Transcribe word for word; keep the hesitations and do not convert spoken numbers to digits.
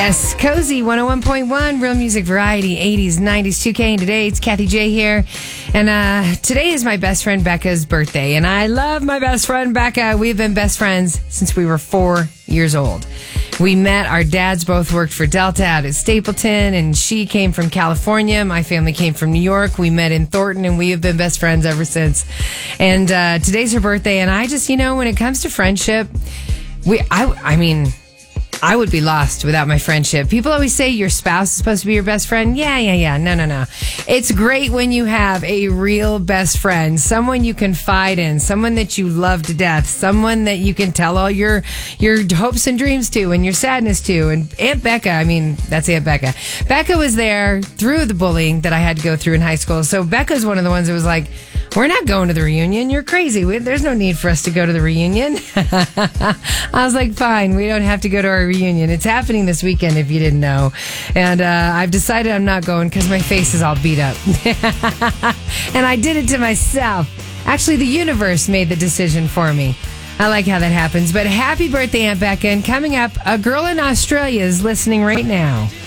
Yes, Cozy one oh one point one, real music variety, eighties, nineties, two K. And today it's Kathy J here. And uh, today is my best friend Becca's birthday. And I love my best friend Becca. We've been best friends since we were four years old. We met, our dads both worked for Delta out at Stapleton, and she came from California. My family came from New York. We met in Thornton, and we have been best friends ever since. And uh, today's her birthday, and I just, you know, when it comes to friendship, we, I, I mean... I would be lost without my friendship. People always say your spouse is supposed to be your best friend. Yeah, yeah, yeah. No, no, no. It's great when you have a real best friend, someone you confide in, someone that you love to death, someone that you can tell all your your hopes and dreams to and your sadness to. And Aunt Becca, I mean, that's Aunt Becca. Becca was there through the bullying that I had to go through in high school. So Becca's one of the ones that was like, we're not going to the reunion. You're crazy. We, there's no need for us to go to the reunion. I was like, fine. We don't have to go to our reunion. It's happening this weekend, if you didn't know. And uh, I've decided I'm not going because my face is all beat up. And I did it to myself. Actually, the universe made the decision for me. I like how that happens. But happy birthday, Aunt Becca. And coming up, a girl in Australia is listening right now.